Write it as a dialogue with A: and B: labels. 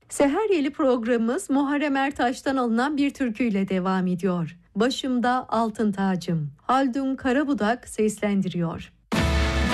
A: Seheryeli programımız Muharrem Ertaş'tan alınan bir türküyle devam ediyor. Başımda altın tacım. Haldun Karabudak seslendiriyor.